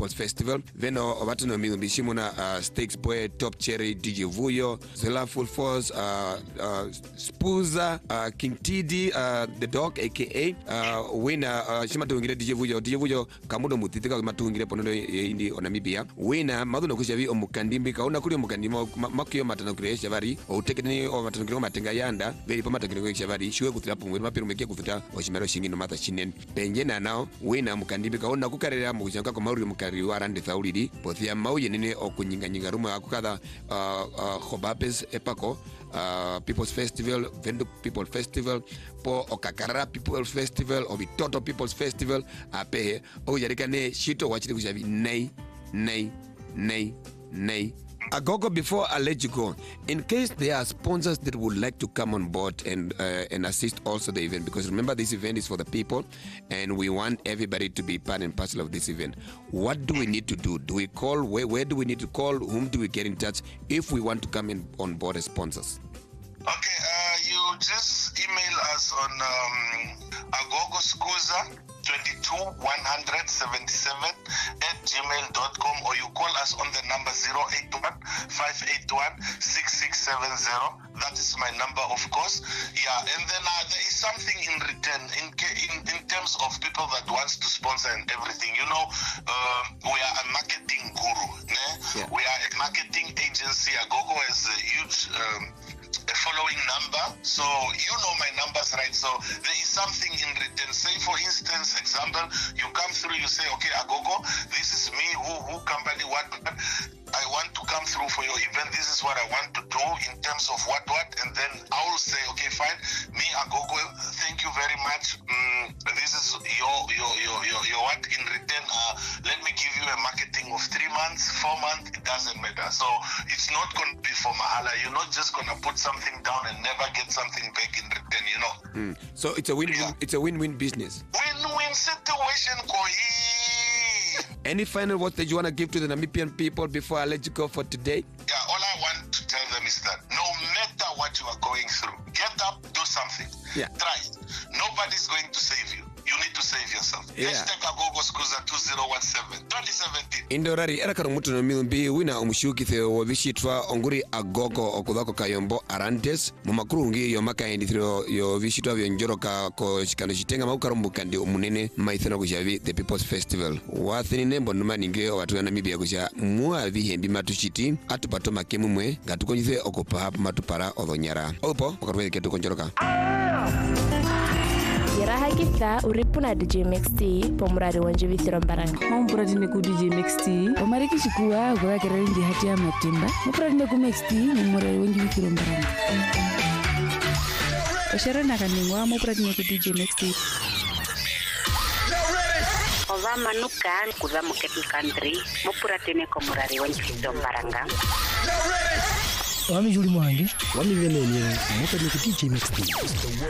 People's Festival. Veno watu milumbi shimuna Stakes Boy, Top Cherry, DJ Vuyo, Zela Full Force, Spuza, King TD, The Dog aka winner shima tuingire DJ Vuyo kamudo mutitika matungire ponondo indi onamibia. Winner maduno kushavi omukandimbi kauna kuli omukandimo makiyo matana kuresha vari otekeni o matana matenga yanda veri pamatana kuresha vari shiwe kutira pungwe mapiru mekia kufuta oshimero shingino mata shinen penjena nao winner mukandimbi kauna kukarera mukujanga ko mauri mukari warande thaulidi pothia mauye nene okunyinga rumo akukada Khobapes epako People's Festival, Vendo People Festival, po Okakara People Festival, or Vitoto People's Festival, ape o yarikane shito wachiri kushavi nay. Agogo, before I let you go, in case there are sponsors that would like to come on board and assist also the event, because remember this event is for the people and we want everybody to be part and parcel of this event. What do we need to do? Do we call? Where do we need to call? Whom do we get in touch if we want to come in on board as sponsors? Okay, you just email us on agogoskuza22177@gmail.com, or you call us on the number 081-581-6670. That is my number, of course. Yeah, and then there is something in return in terms of people that wants to sponsor and everything. You know, we are a marketing guru. Yeah. We are a marketing agency. Agogo has a huge a following number, so you know my numbers, right? So there is something in return. Say for instance, example, you come through, you say, okay, Agogo, this is me, who company, what I want to come through for your event, this is what I want to do in terms of what, and then I will say, okay, fine, me, Agogo, thank you very much. This is your what in return. Let me give you a marketing of 3 months, 4 months, it doesn't matter. So it's not going to be for mahala. You're not just going to put something down and never get something back in return, you know. So it's a win-win. Yeah. It's a win-win business. Win-win situation, Koi. Any final words that you want to give to the Namibian people before I let you go for today? Yeah, all I want to tell them is that no matter what you are going through, get up, do something. Yeah. Try it. Nobody's going to save you. You need to save yourself. Yeah. Hashtag Agogoskuza 2017 2017. Indorari erakaro mutu no milumbi wina omushuki theo wabishitwa onguri Agogo okudhako kayombo Arantes mumakurungi yomaka endithiro yo bishitwa byonjoroka ko shikano shitenga makukarumbuka ndi omunene maithano kushavi the People's Festival wathini nembo numaninge watu ya Namibia kusha mua bihembi matushiti atupato makemumwe gatukonyithe okopa hapa matupara odonyara opo okarwe ketu konjoroka Yaraha kita uripuna DJ Mixti pomurari wanje vithiro mbaranga. Mampurati neku DJ Mixti omariki chikuwa gwa kerere ndi hati ya matimba. Mampurati neku Mixti pomurari wanje vithiro mbaranga. Oshara nakaningwa mampurati neku DJ Mixti. Ova manuka kuza muketi country mampurati neku murari wanje vithiro mbaranga. Wami Juli Mwangi, wami Venenye, mampurati neku DJ Mixti.